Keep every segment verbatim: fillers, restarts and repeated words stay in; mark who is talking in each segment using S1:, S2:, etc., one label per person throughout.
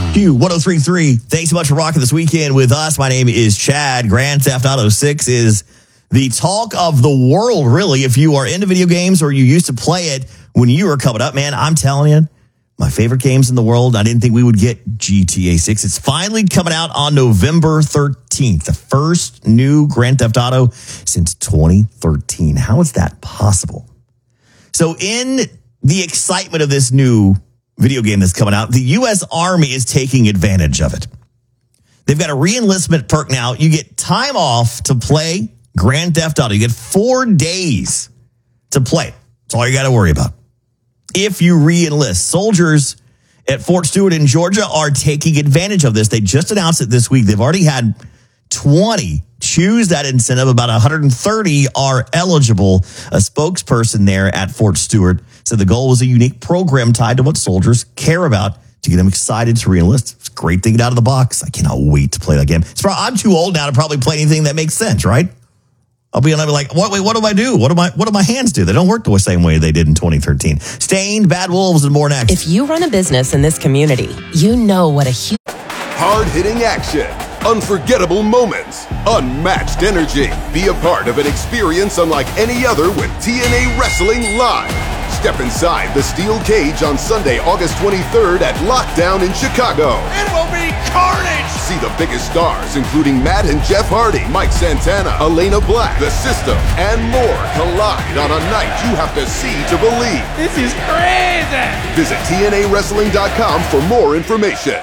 S1: Q one oh three point three. Thanks so much for rocking this weekend with us. My name is Chad. Grand Theft Auto six is the talk of the world, really. If you are into video games or you used to play it when you were coming up, man, I'm telling you, my favorite games in the world. I didn't think we would get G T A six. It's finally coming out on November thirteenth, the first new Grand Theft Auto since twenty thirteen. How is that possible? So in the excitement of this new video game that's coming out, the U S Army is taking advantage of it. They've got a re-enlistment perk now. You get time off to play Grand Theft Auto. You get four days to play. That's all you got to worry about. If you re-enlist, soldiers at Fort Stewart in Georgia are taking advantage of this. They just announced it this week. They've already had twenty choose that incentive. About one hundred thirty are eligible. A spokesperson there at Fort Stewart said the goal was a unique program tied to what soldiers care about to get them excited to re-enlist. It's a great thing out of the box. I cannot wait to play that game. It's probably, I'm too old now to probably play anything that makes sense, right? I'll be on. I'll be like, what? Wait, what do I do? What do my What do my hands do? They don't work the same way they did in twenty thirteen. Stained, Bad Wolves, and more next.
S2: If you run a business in this community, you know what a huge
S3: hard-hitting action, unforgettable moments, unmatched energy. Be a part of an experience unlike any other with T N A Wrestling Live. Step inside the steel cage on Sunday, August twenty-third at Lockdown in Chicago.
S4: It will be carnage!
S3: See the biggest stars, including Matt and Jeff Hardy, Mike Santana, Elena Black, The System, and more collide on a night you have to see to believe.
S4: This is crazy!
S3: Visit T N A wrestling dot com for more information.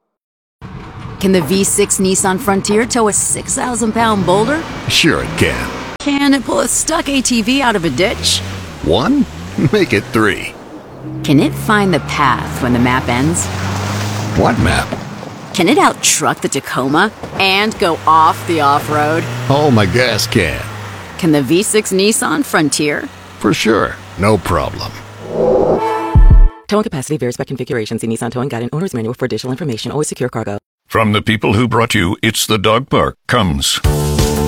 S5: Can the V six Nissan Frontier tow a six thousand pound boulder?
S6: Sure it can.
S5: Can it pull a stuck A T V out of a ditch?
S6: One? Make it three.
S5: Can it find the path when the map ends?
S6: What map?
S5: Can it out-truck the Tacoma and go off the off-road?
S6: Oh, my gas can.
S5: Can the V six Nissan Frontier?
S6: For sure. No problem.
S2: towing capacity varies by configuration. See Nissan Towing Guide and Owner's Manual for additional information. Always secure cargo.
S7: From the people who brought you It's the Dog Park comes